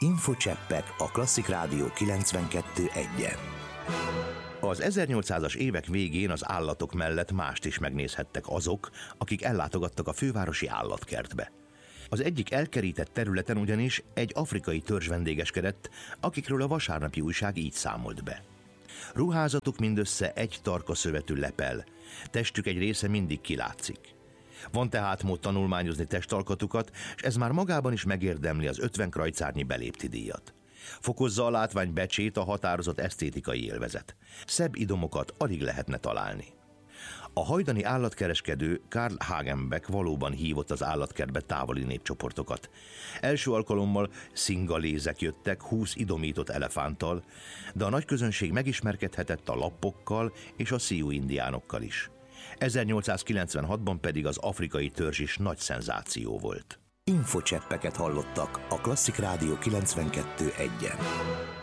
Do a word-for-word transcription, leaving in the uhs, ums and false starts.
Infocseppek a Klasszik Rádió kilencvenkettő egyen. Az ezernyolcszázas évek végén az állatok mellett mást is megnézhettek azok, akik ellátogattak a fővárosi állatkertbe. Az egyik elkerített területen ugyanis egy afrikai törzs vendégeskedett, akikről a vasárnapi újság így számolt be. Ruházatuk mindössze egy tarka szövetű lepel, testük egy része mindig kilátszik. Van tehát mód tanulmányozni testalkatukat, és ez már magában is megérdemli az ötven krajcárnyi belépti díjat. Fokozza a látvány becsét a határozott esztétikai élvezet. Szebb idomokat alig lehetne találni. A hajdani állatkereskedő Karl Hagenbeck valóban hívott az állatkertbe távoli népcsoportokat. Első alkalommal szingalézek jöttek húsz idomított elefánttal, de a nagy közönség megismerkedhetett a lappokkal és a sziú indiánokkal is. ezernyolcszázkilencvenhatban pedig az afrikai törzs is nagy szenzáció volt. Infocseppeket hallottak a Klasszik Rádió kilencvenkettő egyen.